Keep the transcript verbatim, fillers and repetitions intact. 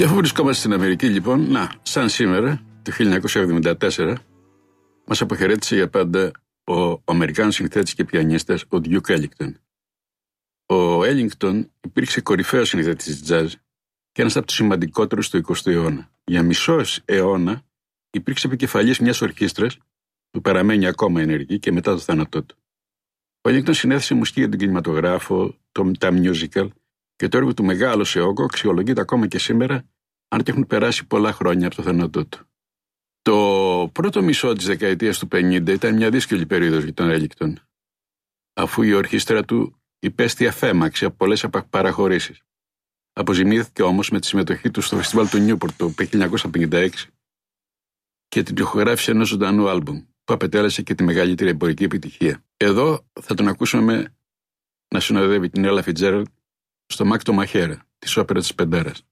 Και αφού βρισκόμαστε στην Αμερική, λοιπόν, να, σαν σήμερα, το χίλια εννιακόσια εβδομήντα τέσσερα, μας αποχαιρέτησε για πάντα ο Αμερικάνος συνθέτης και πιανίστας, ο Duke Ellington. Ο Ellington υπήρξε κορυφαίος συνθέτης της jazz και ένας από τους σημαντικότερους του εικοστού αιώνα. Για μισό αιώνα υπήρξε επικεφαλής μιας ορχήστρας που παραμένει ακόμα ενεργή και μετά το θάνατό του. Ο Ellington συνέθεσε μουσική για τον κινηματογράφο, το, τα musical και το έργο του μεγάλο σε όγκο αξιολογείται ακόμα και σήμερα, αν και έχουν περάσει πολλά χρόνια από το θάνατό του. Το πρώτο μισό της δεκαετίας του πενήντα ήταν μια δύσκολη περίοδος για τον Ellington, αφού η ορχήστρα του υπέστη αφέμαξη από πολλές παραχωρήσεις. Αποζημίωθηκε όμως με τη συμμετοχή του στο φεστιβάλ του Νιούπορτ το χίλια εννιακόσια πενήντα έξι και την ηχογράφηση ενός ζωντανού άλμπουμ που απετέλεσε και τη μεγαλύτερη εμπορική επιτυχία. Εδώ θα τον ακούσουμε να συνοδεύει την Ella Fitzgerald στο Mac το Μαχαίρα, της όπερας της Πεντέρας.